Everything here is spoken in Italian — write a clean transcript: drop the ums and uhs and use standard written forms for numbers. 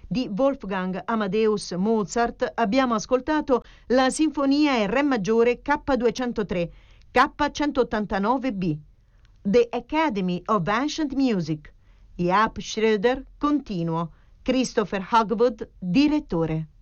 di Wolfgang Amadeus Mozart abbiamo ascoltato la Sinfonia in Re maggiore K203, K189b. The Academy of Ancient Music. Jaap Schröder, continuo. Christopher Hogwood, direttore.